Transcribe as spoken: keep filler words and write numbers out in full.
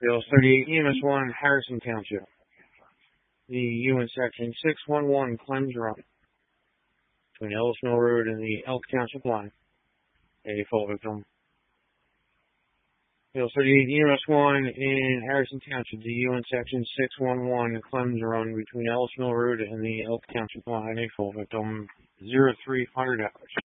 Field thirty-eight, E M S one, Harrison Township. The U N section six one one, Clems Run, between Ellis Mill Road and the Elk Township line. A full victim. Field thirty-eight, E M S one in Harrison Township. The U N section six one one, Clems Run, between Ellis Mill Road and the Elk Township line. A full victim. zero three hundred hours.